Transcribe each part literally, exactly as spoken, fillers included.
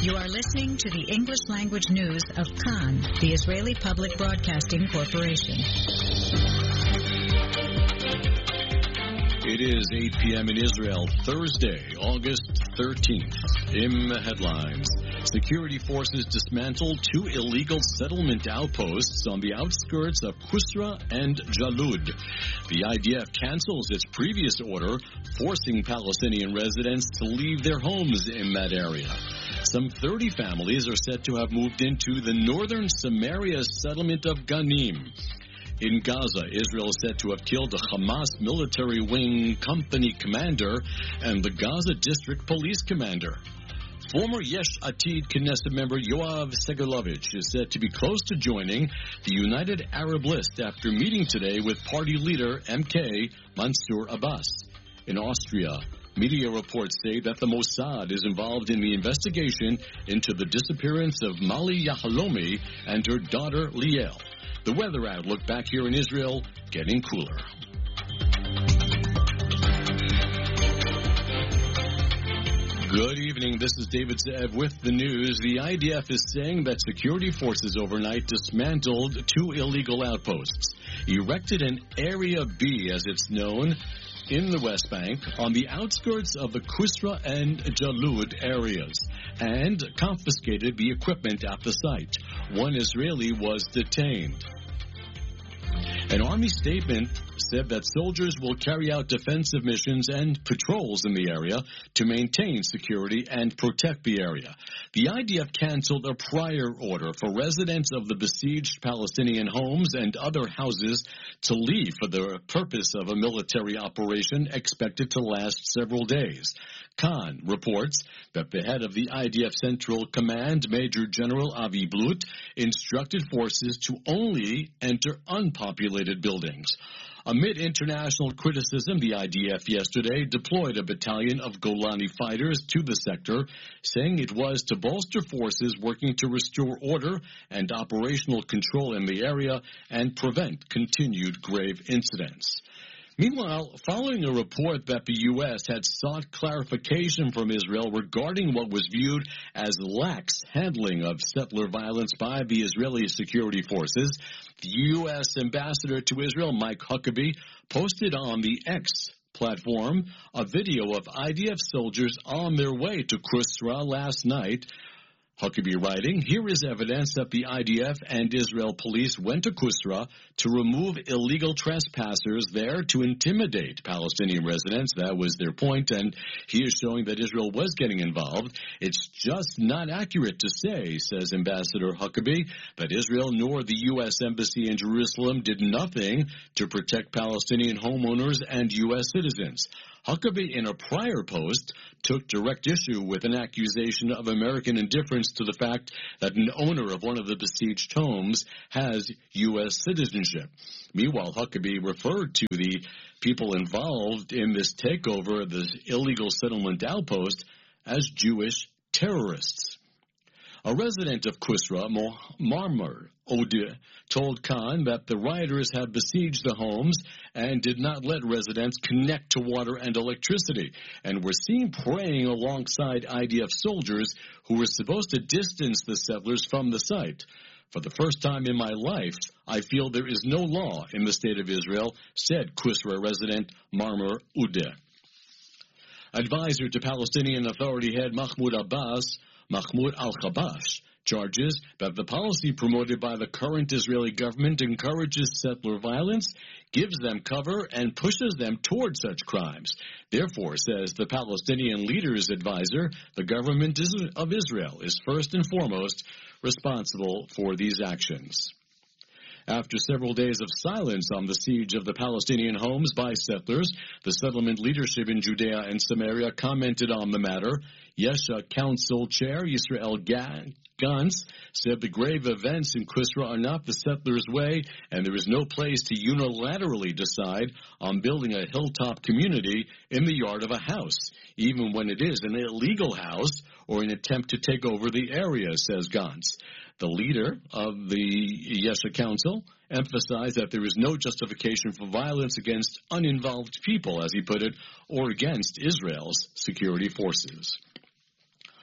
You are listening to the English language news of Kan, the Israeli Public Broadcasting Corporation. It is eight p.m. in Israel, Thursday, August thirteenth. In the headlines, security forces dismantled two illegal settlement outposts on the outskirts of Kusra and Jalud. The I D F cancels its previous order, forcing Palestinian residents to leave their homes in that area. Some thirty families are said to have moved into the northern Samaria settlement of Ganim. In Gaza, Israel is said to have killed a Hamas military wing company commander and the Gaza district police commander. Former Yesh Atid Knesset member Yoav Segalovich is said to be close to joining the United Arab List after meeting today with party leader M K Mansour Abbas. In Austria, media reports say that the Mossad is involved in the investigation into the disappearance of Mali Yahalomi and her daughter Liel. The weather outlook back here in Israel, getting cooler. Good evening. This is David Zev with the news. The I D F is saying that security forces overnight dismantled two illegal outposts, erected in Area B, as it's known, in the West Bank, on the outskirts of the Kusra and Jalud areas, and confiscated the equipment at the site. One Israeli was detained. An Army statement said that soldiers will carry out defensive missions and patrols in the area to maintain security and protect the area. The I D F canceled a prior order for residents of the besieged Palestinian homes and other houses to leave for the purpose of a military operation expected to last several days. Khan reports that the head of the I D F Central Command, Major General Avi Blut, instructed forces to only enter unpopulated buildings. Amid international criticism, the I D F yesterday deployed a battalion of Golani fighters to the sector, saying it was to bolster forces working to restore order and operational control in the area and prevent continued grave incidents. Meanwhile, following a report that the U S had sought clarification from Israel regarding what was viewed as lax handling of settler violence by the Israeli security forces, the U S ambassador to Israel, Mike Huckabee, posted on the X platform a video of I D F soldiers on their way to Kusra last night. Huckabee writing, here is evidence that the I D F and Israel police went to Kusra to remove illegal trespassers there to intimidate Palestinian residents. That was their point, and he is showing that Israel was getting involved. It's just not accurate to say, says Ambassador Huckabee, that Israel nor the U S Embassy in Jerusalem did nothing to protect Palestinian homeowners and U S citizens. Huckabee, in a prior post, took direct issue with an accusation of American indifference to the fact that an owner of one of the besieged homes has U S citizenship. Meanwhile, Huckabee referred to the people involved in this takeover of the illegal settlement outpost as Jewish terrorists. A resident of Kusra, Marmar Ode, told Khan that the rioters had besieged the homes and did not let residents connect to water and electricity, and were seen praying alongside I D F soldiers who were supposed to distance the settlers from the site. For the first time in my life, I feel there is no law in the state of Israel, said Kusra resident Marmar Ode. Advisor to Palestinian Authority head Mahmoud Abbas, Mahmoud al-Khabash, charges that the policy promoted by the current Israeli government encourages settler violence, gives them cover, and pushes them toward such crimes. Therefore, says the Palestinian leader's advisor, the government of Israel is first and foremost responsible for these actions. After several days of silence on the siege of the Palestinian homes by settlers, the settlement leadership in Judea and Samaria commented on the matter. Yesha Council Chair Yisrael Gantz said the grave events in Kusra are not the settlers' way, and there is no place to unilaterally decide on building a hilltop community in the yard of a house, even when it is an illegal house or an attempt to take over the area, says Gantz. The leader of the Yesha Council emphasized that there is no justification for violence against uninvolved people, as he put it, or against Israel's security forces.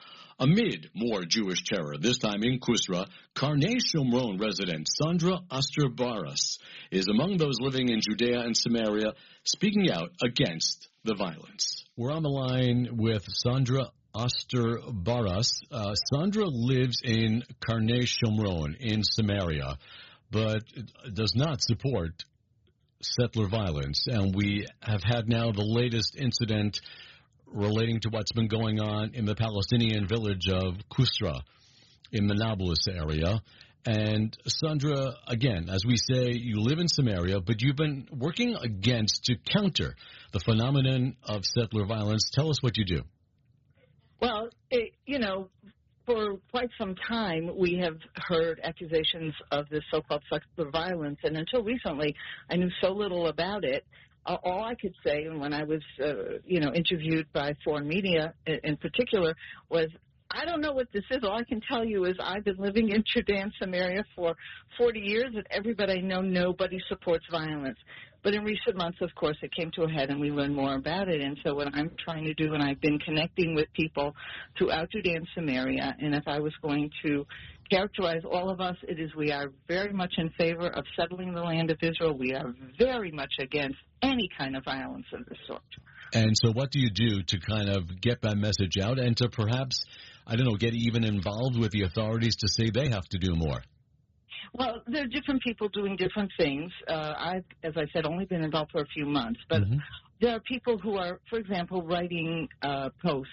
Amid more Jewish terror, this time in Kusra, Karnei Shomron resident Sandra Oster-Baras is among those living in Judea and Samaria speaking out against the violence. We're on the line with Sandra Oster-Baras. Uh, Sandra lives in Karnei Shomron in Samaria, but does not support settler violence. And we have had now the latest incident relating to what's been going on in the Palestinian village of Kusra in the Nablus area. And Sandra, again, as we say, you live in Samaria, but you've been working against, to counter the phenomenon of settler violence. Tell us what you do. Well, it, you know, for quite some time, we have heard accusations of this so-called settler violence, and until recently, I knew so little about it. Uh, all I could say, and when I was, uh, you know, interviewed by foreign media in, in particular, was, I don't know what this is. All I can tell you is I've been living in Judea and Samaria for forty years, and everybody I know, nobody supports violence. But in recent months, of course, it came to a head, and we learned more about it. And so what I'm trying to do, and I've been connecting with people throughout Judea and Samaria, and if I was going to characterize all of us, it is we are very much in favor of settling the land of Israel. We are very much against any kind of violence of this sort. And so what do you do to kind of get that message out and to perhaps, I don't know, get even involved with the authorities to say they have to do more? Well, there are different people doing different things. Uh, I've, as I said, only been involved for a few months. But mm-hmm. there are people who are, for example, writing uh, posts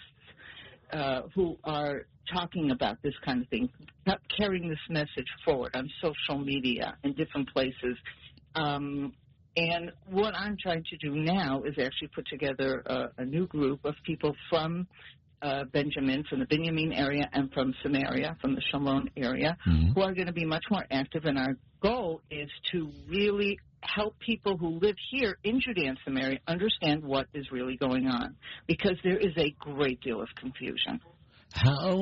uh, who are talking about this kind of thing, carrying this message forward on social media in different places. Um, and what I'm trying to do now is actually put together a, a new group of people from Uh, Benjamin, from the Benjamin area, and from Samaria, from the Shomron area, mm-hmm. who are going to be much more active. And our goal is to really help people who live here in Judea and Samaria understand what is really going on, because there is a great deal of confusion. How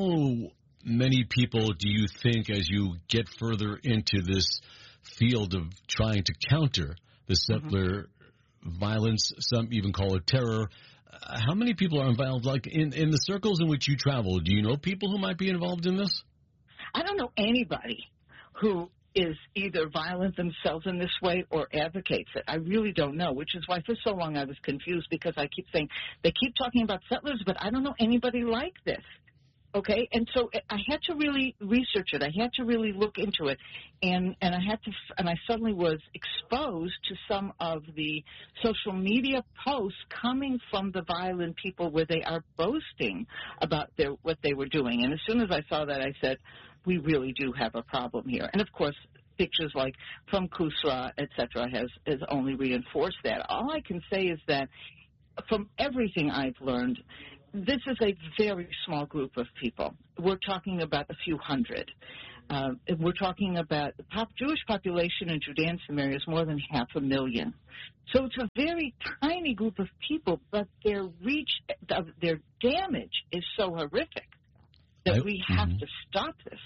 many people do you think, as you get further into this field of trying to counter the settler mm-hmm. violence, some even call it terror, how many people are involved, like in, in the circles in which you travel? Do you know people who might be involved in this? I don't know anybody who is either violent themselves in this way or advocates it. I really don't know, which is why for so long I was confused, because I keep saying, they keep talking about settlers, but I don't know anybody like this. Okay, and so I had to really research it. I had to really look into it, and and I had to, and I suddenly was exposed to some of the social media posts coming from the violent people where they are boasting about their what they were doing. And as soon as I saw that, I said, we really do have a problem here. And of course, pictures like from Kusra, et cetera, has has only reinforced that. All I can say is that from everything I've learned, this is a very small group of people. We're talking about a few hundred. Uh, we're talking about the pop Jewish population in Judea and Samaria is more than half a million. So it's a very tiny group of people, but their reach, their damage is so horrific that I, we have mm-hmm. to stop this.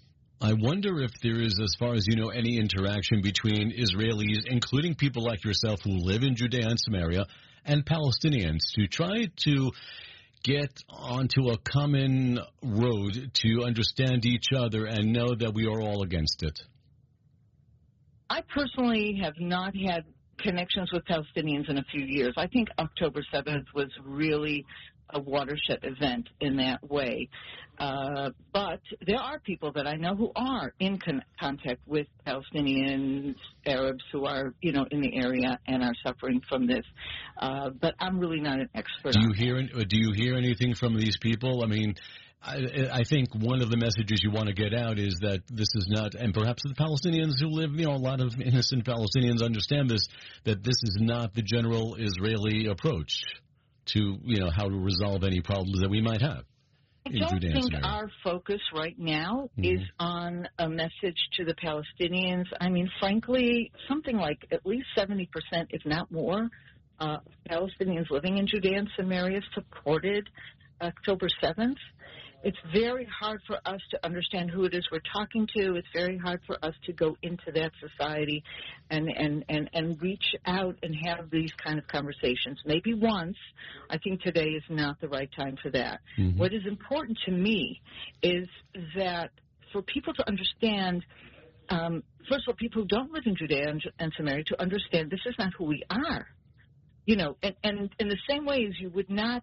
I wonder if there is, as far as you know, any interaction between Israelis, including people like yourself who live in Judea and Samaria, and Palestinians to try to get onto a common road to understand each other and know that we are all against it? I personally have not had connections with Palestinians in a few years. I think October seventh was really a watershed event in that way. Uh, but there are people that I know who are in con- contact with Palestinians, Arabs who are, you know, in the area and are suffering from this. Uh, but I'm really not an expert. Do you on hear? That. Do you hear anything from these people? I mean, I, I think one of the messages you want to get out is that this is not, and perhaps the Palestinians who live, you know, a lot of innocent Palestinians understand this, that this is not the general Israeli approach to, you know, how to resolve any problems that we might have. I don't think our focus right now mm-hmm. is on a message to the Palestinians. I mean, frankly, something like at least seventy percent, if not more, uh, Palestinians living in Judea and Samaria supported October seventh. it's very hard for us to understand who it is we're talking to. It's very hard for us to go into that society and, and, and, and reach out and have these kind of conversations. Maybe once. I think today is not the right time for that. Mm-hmm. What is important to me is that for people to understand, um, first of all, people who don't live in Judea and, and Samaria, to understand this is not who we are. You know, and, and in the same way as you would not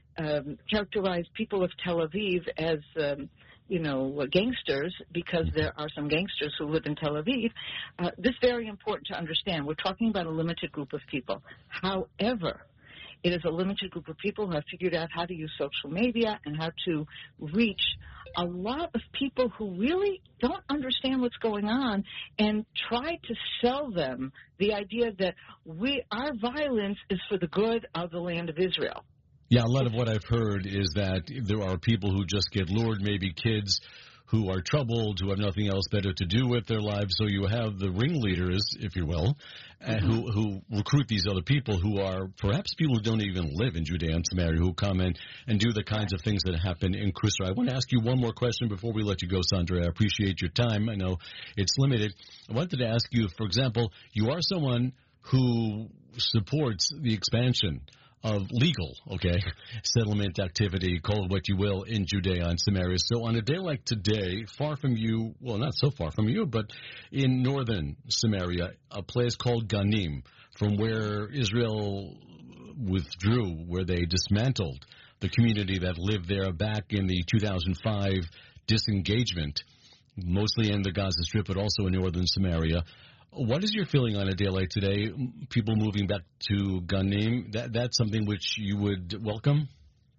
um, characterize people of Tel Aviv as, um, you know, gangsters, because there are some gangsters who live in Tel Aviv, uh, this is very important to understand. We're talking about a limited group of people. However, it is a limited group of people who have figured out how to use social media and how to reach a lot of people who really don't understand what's going on and try to sell them the idea that we our violence is for the good of the land of Israel. Yeah, a lot of what I've heard is that there are people who just get lured, maybe kids who are troubled, who have nothing else better to do with their lives. So you have the ringleaders, if you will, mm-hmm. uh, who, who recruit these other people who are perhaps people who don't even live in Judea and Samaria, who come in and do the kinds of things that happen in Kusra. I want to ask you one more question before we let you go, Sandra. I appreciate your time. I know it's limited. I wanted to ask you, for example, you are someone who supports the expansion of legal, okay, settlement activity, call it what you will, in Judea and Samaria. So on a day like today, far from you, well, not so far from you, but in northern Samaria, a place called Ganim, from where Israel withdrew, where they dismantled the community that lived there back in the two thousand five disengagement, mostly in the Gaza Strip, but also in northern Samaria. What is your feeling on a day like today, people moving back to Ganim? That, that's something which you would welcome?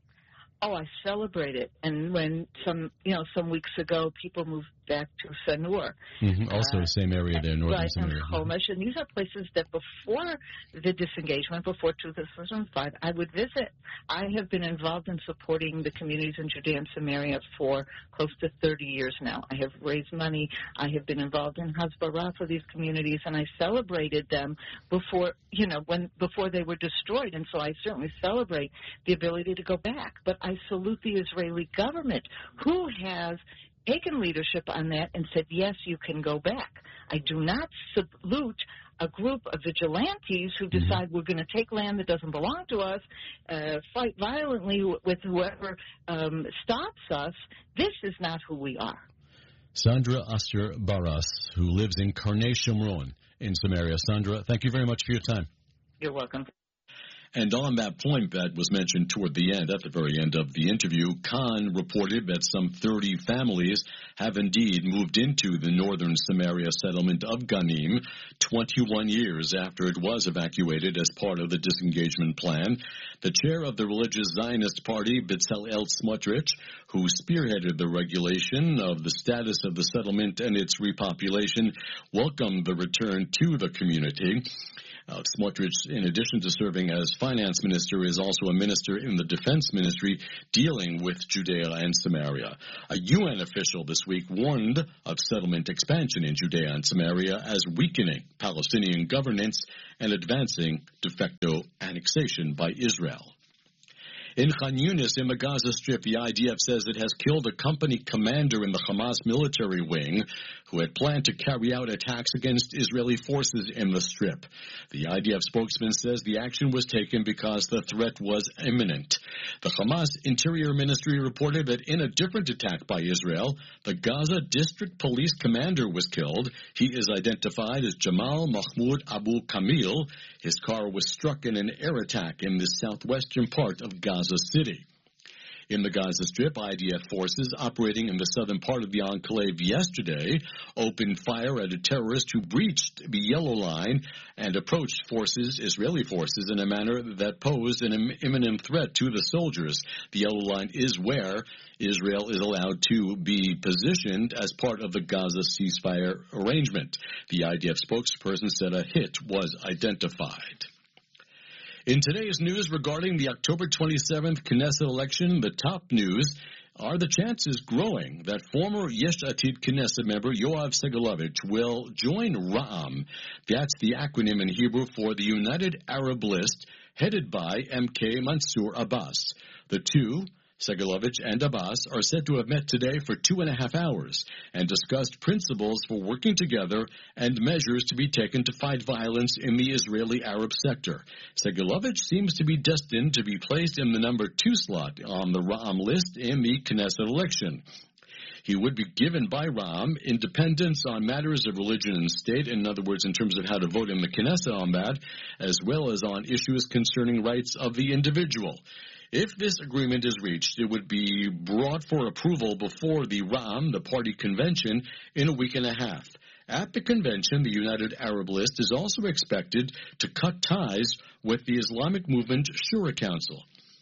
Oh, I celebrate it. And when some, you know, some weeks ago, people moved back to Sanur. Mm-hmm. Also uh, the same area there, northern right, Samaria. Right, and Chomesh. And these are places that before the disengagement, before two thousand five, I would visit. I have been involved in supporting the communities in Judea and Samaria for close to thirty years now. I have raised money. I have been involved in Hasbara for these communities, and I celebrated them before, you know, when before they were destroyed. And so I certainly celebrate the ability to go back. But I salute the Israeli government, who has taken leadership on that and said, yes, you can go back. I do not salute a group of vigilantes who decide mm-hmm. we're going to take land that doesn't belong to us, uh, fight violently with whoever um, stops us. This is not who we are. Sandra Oster Baras, who lives in Karnei Shomron in Samaria. Sandra, thank you very much for your time. You're welcome. And on that point that was mentioned toward the end, at the very end of the interview, Khan reported that some thirty families have indeed moved into the northern Samaria settlement of Ganim twenty-one years after it was evacuated as part of the disengagement plan. The chair of the religious Zionist party, Bezalel Smotrich, who spearheaded the regulation of the status of the settlement and its repopulation, welcomed the return to the community. Uh, Smotrich, in addition to serving as finance minister, is also a minister in the defense ministry dealing with Judea and Samaria. A U N official this week warned of settlement expansion in Judea and Samaria as weakening Palestinian governance and advancing de facto annexation by Israel. In Khan Yunis, in the Gaza Strip, the I D F says it has killed a company commander in the Hamas military wing who had planned to carry out attacks against Israeli forces in the Strip. The I D F spokesman says the action was taken because the threat was imminent. The Hamas Interior Ministry reported that in a different attack by Israel, the Gaza District Police commander was killed. He is identified as Jamal Mahmoud Abu Kamil. His car was struck in an air attack in the southwestern part of Gaza City. In the Gaza Strip, I D F forces operating in the southern part of the enclave yesterday opened fire at a terrorist who breached the Yellow Line and approached forces, Israeli forces, in a manner that posed an im- imminent threat to the soldiers. The Yellow Line is where Israel is allowed to be positioned as part of the Gaza ceasefire arrangement. The I D F spokesperson said a hit was identified. In today's news regarding the October twenty-seventh Knesset election, the top news are the chances growing that former Yesh Atid Knesset member Yoav Segalovich will join Ra'am. That's the acronym in Hebrew for the United Arab List, headed by M K Mansour Abbas. The two Segalovich and Abbas are said to have met today for two and a half hours and discussed principles for working together and measures to be taken to fight violence in the Israeli-Arab sector. Segalovich seems to be destined to be placed in the number two slot on the Ra'am list in the Knesset election. He would be given by Ra'am independence on matters of religion and state, in other words, in terms of how to vote in the Knesset on that, as well as on issues concerning rights of the individual. If this agreement is reached, it would be brought for approval before the Ra'am, the party convention, in a week and a half. At the convention, the United Arab List is also expected to cut ties with the Islamic movement Shura Council.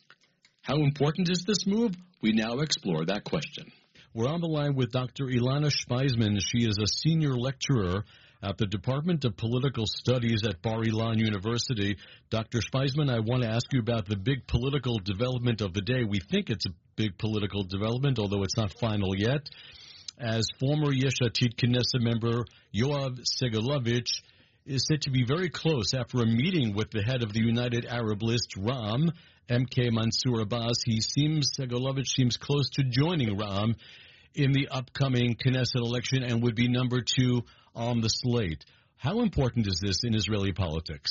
How important is this move? We now explore that question. We're on the line with Doctor Ilana Shpeisman. She is a senior lecturer at the Department of Political Studies at Bar-Ilan University. Doctor Shpeisman, I want to ask you about the big political development of the day. We think it's a big political development, although it's not final yet. As former Yesh Atid Knesset member Yoav Segalovich is said to be very close after a meeting with the head of the United Arab List, Ra'am, M K Mansour Abbas. He seems, Segalovich seems close to joining Ra'am in the upcoming Knesset election and would be number two on the slate. How important is this in Israeli politics?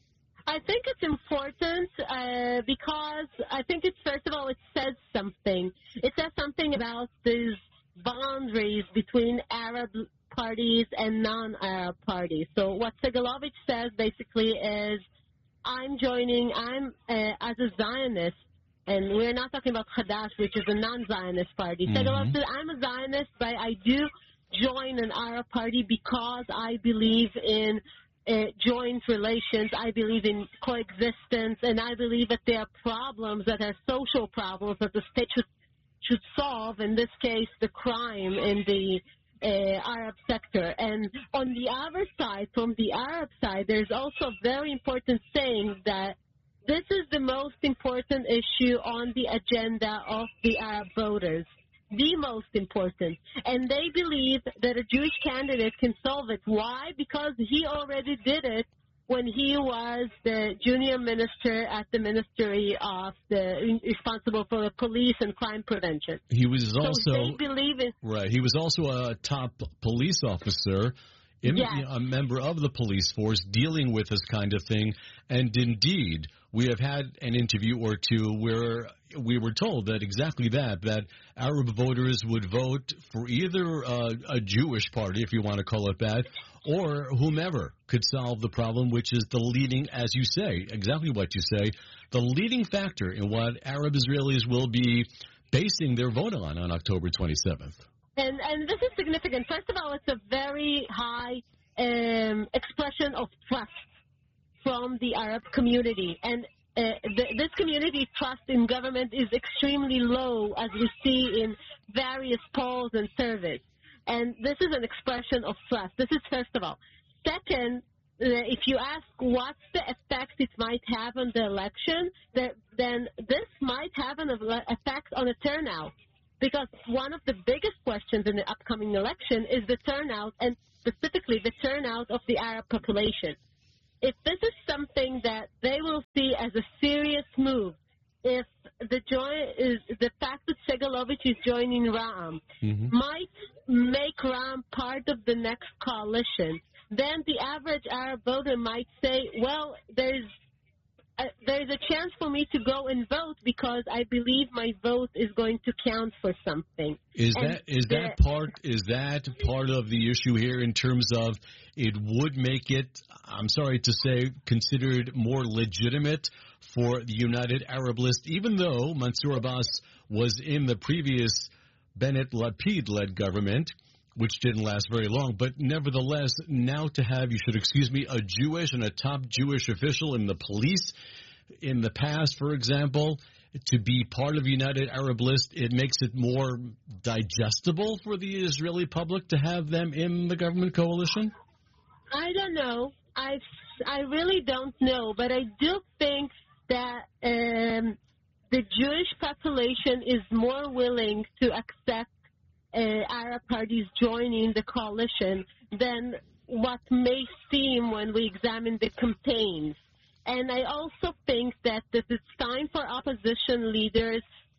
I think it's important uh, because I think it's, first of all, it says something. It says something about these boundaries between Arab parties and non-Arab parties. So what Segalovich says basically is, I'm joining, I'm uh, as a Zionist, and we're not talking about Hadash, which is a non-Zionist party. Mm-hmm. Segalovich says, I'm a Zionist, but I do join an Arab party because I believe in uh, joint relations, I believe in coexistence, and I believe that there are problems that are social problems that the state should, should solve, in this case, the crime in the uh, Arab sector. And on the other side, from the Arab side, there's also a very important saying that this is the most important issue on the agenda of the Arab voters. The most important. And they believe that a Jewish candidate can solve it. Why? Because he already did it when he was the junior minister at the Ministry of the responsible for the police and crime prevention. He was also so they believe in, right. He was also a top police officer, in, yes. a member of the police force, dealing with this kind of thing. And indeed, we have had an interview or two where we were told that exactly that, that Arab voters would vote for either uh, a Jewish party, if you want to call it that, or whomever could solve the problem, which is the leading, as you say, exactly what you say, the leading factor in what Arab Israelis will be basing their vote on on October twenty-seventh. And, and this is significant. First of all, it's a very high um, expression of trust from the Arab community. And uh, the, this community trust in government is extremely low, as we see in various polls and surveys. And this is an expression of trust. This is first of all. Second, uh, if you ask what's the effect it might have on the election, that, then this might have an effect on the turnout. Because one of the biggest questions in the upcoming election is the turnout, and specifically the turnout of the Arab population. If this is something that they will see as a serious move, if the join is the fact that Segalovich is joining Ra'am mm-hmm. might make Ra'am part of the next coalition, then the average Arab voter might say, well, there's Uh, there's a chance for me to go and vote because I believe my vote is going to count for something. Is and that is the, that part is that part of the issue here in terms of it would make it, I'm sorry to say, considered more legitimate for the United Arab List, even though Mansour Abbas was in the previous Bennett-Lapid-led government, which didn't last very long, but nevertheless, now to have, you should excuse me, a Jewish and a top Jewish official in the police in the past, for example, to be part of the United Arab List, it makes it more digestible for the Israeli public to have them in the government coalition? I don't know. I, I really don't know, but I do think that um, the Jewish population is more willing to accept Uh, Arab parties joining the coalition than what may seem when we examine the campaigns. And I also think that this it's time for opposition leaders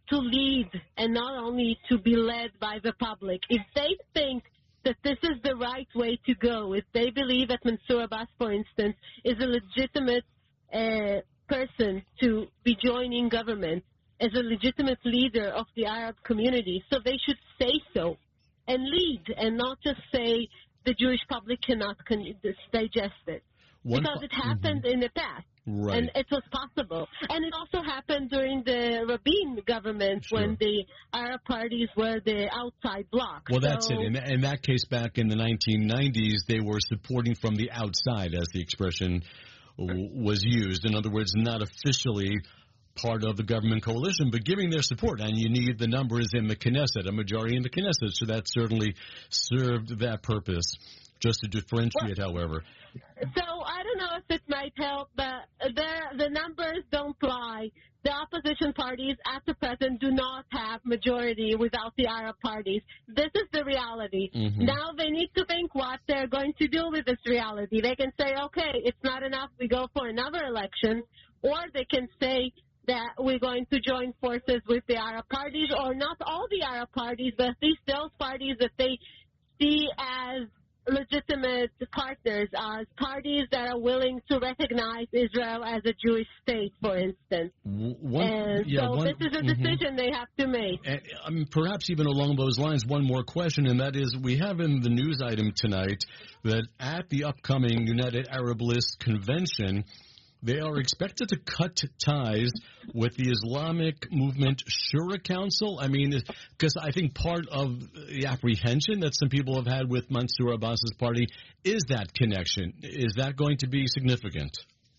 to lead and not only to be led by the public. If they think that this is the right way to go, if they believe that Mansour Abbas, for instance, is a legitimate uh, person to be joining government, as a legitimate leader of the Arab community, so they should say so and lead and not just say the Jewish public cannot con- digest it. One because it happened mm-hmm. in the past. Right. And it was possible. And it also happened during the Rabin government sure. when the Arab parties were the outside bloc. Well, that's so, it. In, in that case, back in the nineteen nineties, they were supporting from the outside, as the expression w- was used. In other words, not officially part of the government coalition, but giving their support. And you need the numbers in the Knesset, a majority in the Knesset. So that certainly served that purpose. Just to differentiate, well, however. So I don't know if it might help, but the, the numbers don't lie. The opposition parties at the present do not have majority without the Arab parties. This is the reality. Mm-hmm. Now they need to think what they're going to do with this reality. They can say, okay, it's not enough, we go for another election, or they can say that we're going to join forces with the Arab parties, or not all the Arab parties, but at least those parties that they see as legitimate partners, as parties that are willing to recognize Israel as a Jewish state, for instance. One, and yeah, so one, this is a decision mm-hmm. they have to make. And, I mean, perhaps even along those lines, one more question, and that is, we have in the news item tonight that at the upcoming United Arab List convention, they are expected to cut ties with the Islamic Movement Shura Council. I mean, because I think part of the apprehension that some people have had with Mansour Abbas's party is that connection. Is that going to be significant?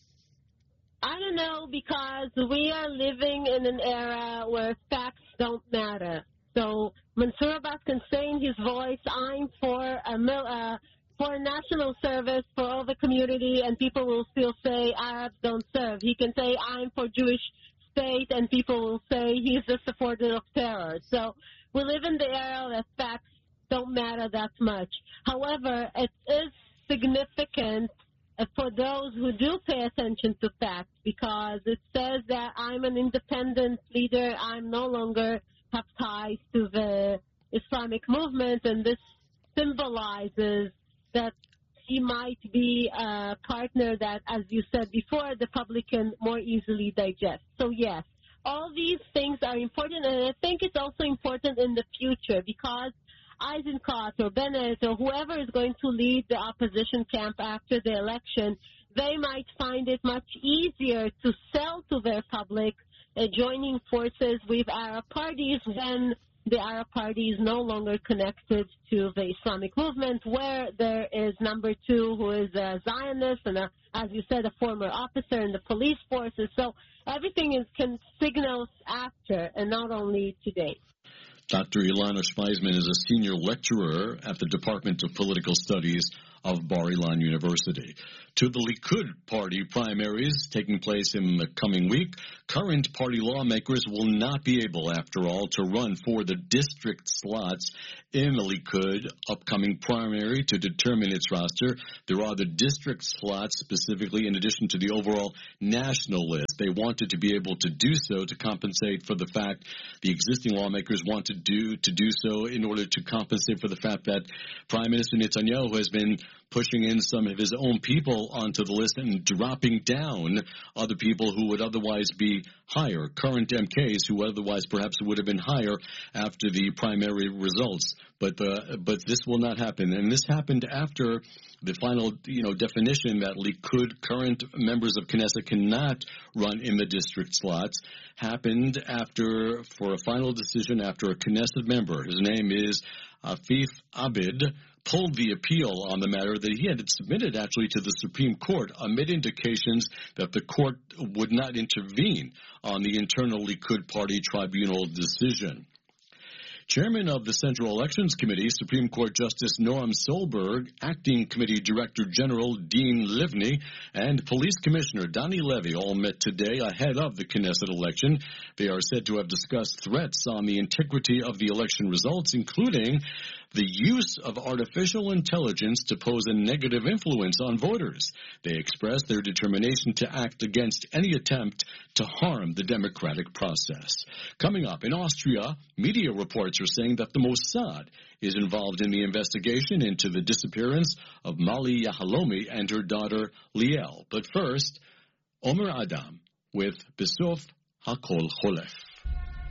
I don't know, because we are living in an era where facts don't matter. So Mansour Abbas can say in his voice, I'm for a mil- uh, for national service for all the community, and people will still say Arabs don't serve. He can say, I'm for Jewish state, and people will say he's a supporter of terror. So we live in the era that facts don't matter that much. However, it is significant for those who do pay attention to facts, because it says that I'm an independent leader. I'm no longer have ties to the Islamic movement, and this symbolizes that he might be a partner that, as you said before, the public can more easily digest. So, yes, all these things are important, and I think it's also important in the future, because Eisenkot or Bennett or whoever is going to lead the opposition camp after the election, they might find it much easier to sell to their public uh, joining forces with Arab parties when the Arab party is no longer connected to the Islamic movement, where there is number two, who is a Zionist and, a, as you said, a former officer in the police forces. So everything is can signals after and not only today. Doctor Ilana Schweizman is a senior lecturer at the Department of Political Studies of Bar-Ilan University. To the Likud party primaries taking place in the coming week, current party lawmakers will not be able, after all, to run for the district slots in the Likud upcoming primary to determine its roster. There are the district slots specifically in addition to the overall national list. They wanted to be able to do so to compensate for the fact the existing lawmakers want to do to do so in order to compensate for the fact that Prime Minister Netanyahu has been pushing in some of his own people onto the list and dropping down other people who would otherwise be higher, current M Ks who otherwise perhaps would have been higher after the primary results. But uh, but this will not happen. And this happened after the final, you know, definition that Likud current members of Knesset cannot run in the district slots happened after, for a final decision after a Knesset member, his name is Afif Abid, pulled the appeal on the matter that he had submitted actually to the Supreme Court amid indications that the court would not intervene on the internal Likud party tribunal decision. Chairman of the Central Elections Committee, Supreme Court Justice Noam Solberg, Acting Committee Director General Dean Livni, and Police Commissioner Dani Levy all met today ahead of the Knesset election. They are said to have discussed threats on the integrity of the election results, including the use of artificial intelligence to pose a negative influence on voters. They expressed their determination to act against any attempt to harm the democratic process. Coming up, in Austria, media reports are saying that the Mossad is involved in the investigation into the disappearance of Mali Yahalomi and her daughter Liel. But first, Omer Adam with Besof HaKol Cholef.